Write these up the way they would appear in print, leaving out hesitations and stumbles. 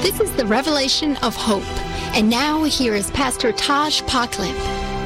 This is the Revelation of Hope. And now here is Pastor Taj Paklip.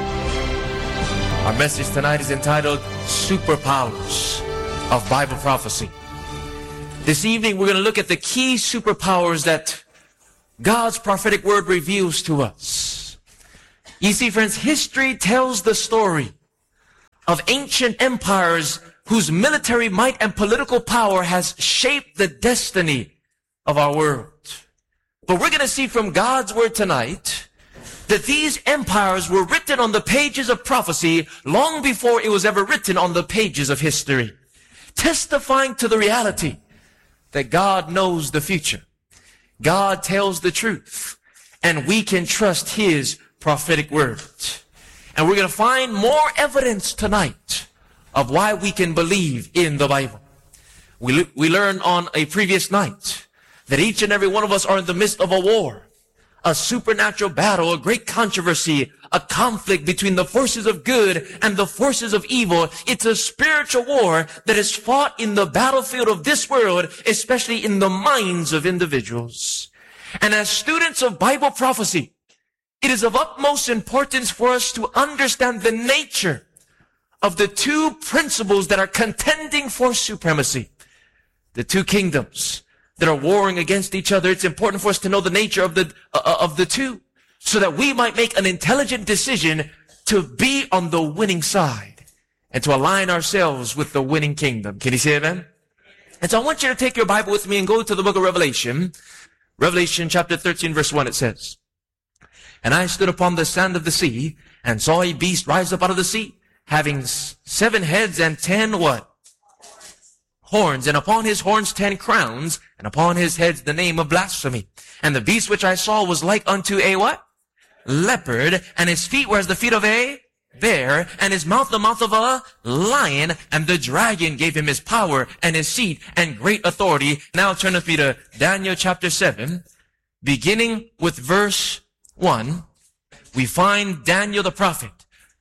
Our message tonight is entitled Superpowers of Bible Prophecy. This evening we're going to look at the key superpowers that God's prophetic word reveals to us. You see, friends, history tells the story of ancient empires whose military might and political power has shaped the destiny of our world. But we're going to see from God's word tonight that these empires were written on the pages of prophecy long before it was ever written on the pages of history, testifying to the reality that God knows the future. God tells the truth, and we can trust His prophetic word. And we're going to find more evidence tonight of why we can believe in the Bible. We learned on a previous night that each and every one of us are in the midst of a war, a supernatural battle, a great controversy, a conflict between the forces of good and the forces of evil. It's a spiritual war that is fought in the battlefield of this world, especially in the minds of individuals. And as students of Bible prophecy, it is of utmost importance for us to understand the nature of the two principles that are contending for supremacy, the two kingdoms that are warring against each other. It's important for us to know the nature of the two, so that we might make an intelligent decision to be on the winning side and to align ourselves with the winning kingdom. Can you say amen? And so I want you to take your Bible with me and go to the book of Revelation. Revelation chapter 13 verse 1, it says, "And I stood upon the sand of the sea and saw a beast rise up out of the sea, having 7 heads and 10 what? Horns, and upon his horns 10 crowns, and upon his heads the name of blasphemy. And the beast which I saw was like unto a what? Leopard, and his feet were as the feet of a bear, and his mouth the mouth of a lion, and the dragon gave him his power and his seat and great authority." Now turn with me to Daniel chapter 7, beginning with verse 1. We find Daniel the prophet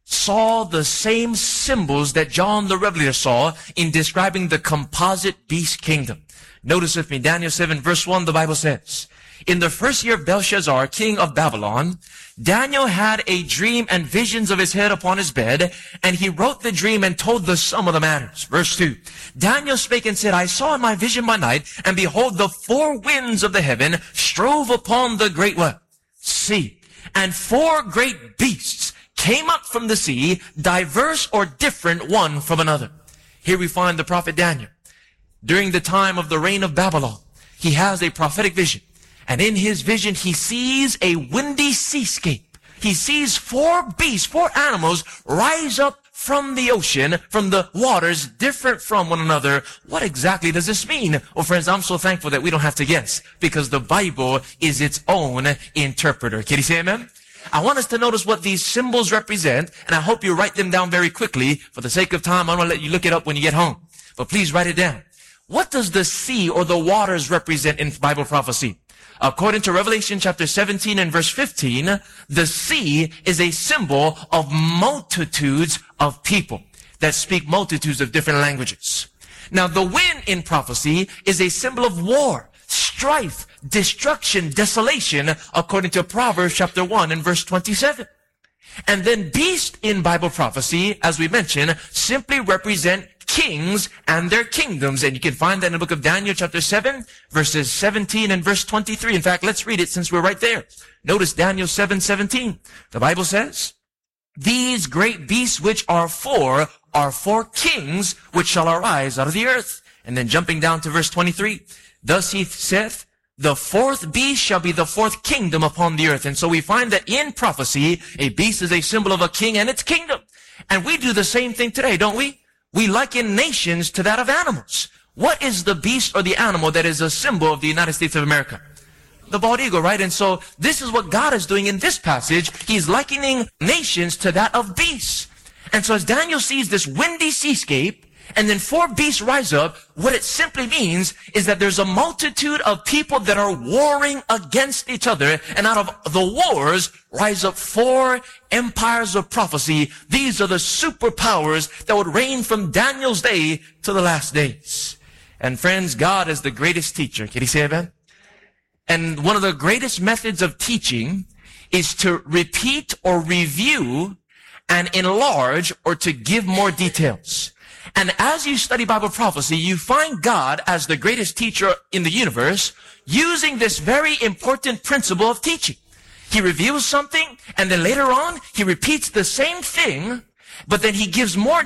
saw the same symbols that John the Revelator saw in describing the composite beast kingdom. Notice with me, Daniel 7 verse 1, the Bible says, "In the first year of Belshazzar, king of Babylon, Daniel had a dream and visions of his head upon his bed, and he wrote the dream and told the sum of the matters." Verse 2, "Daniel spake and said, I saw in my vision by night, and behold, the 4 winds of the heaven strove upon the great what? Sea. And 4 great beasts came up from the sea, diverse or different one from another." Here we find the prophet Daniel. During the time of the reign of Babylon, he has a prophetic vision. And in his vision, he sees a windy seascape. He sees 4 beasts, 4 animals rise up from the ocean, from the waters, different from one another. What exactly does this mean? Well, friends, I'm so thankful that we don't have to guess, because the Bible is its own interpreter. Can you say amen? I want us to notice what these symbols represent, and I hope you write them down very quickly. For the sake of time, I'm going to let you look it up when you get home. But please write it down. What does the sea or the waters represent in Bible prophecy? According to Revelation chapter 17 and verse 15, the sea is a symbol of multitudes of people that speak multitudes of different languages. Now, the wind in prophecy is a symbol of war, strife, destruction, desolation, according to Proverbs chapter 1 and verse 27. And then beast in Bible prophecy, as we mentioned, simply represent kings and their kingdoms. And you can find that in the book of Daniel chapter 7, verses 17 and verse 23. In fact, let's read it since we're right there. Notice Daniel 7:17. The Bible says, "These great beasts which are 4 kings which shall arise out of the earth." And then jumping down to verse 23, "Thus he saith, the 4th beast shall be the 4th kingdom upon the earth." And so we find that in prophecy, a beast is a symbol of a king and its kingdom. And we do the same thing today, don't we? We liken nations to that of animals. What is the beast or the animal that is a symbol of the United States of America? The bald eagle, right? And so this is what God is doing in this passage. He's likening nations to that of beasts. And so as Daniel sees this windy seascape, and then 4 beasts rise up, what it simply means is that there's a multitude of people that are warring against each other, and out of the wars rise up 4 empires of prophecy. These are the superpowers that would reign from Daniel's day to the last days. And friends, God is the greatest teacher. Can you say amen? And one of the greatest methods of teaching is to repeat or review and enlarge or to give more details. And as you study Bible prophecy, you find God as the greatest teacher in the universe using this very important principle of teaching. He reveals something, and then later on, he repeats the same thing, but then he gives more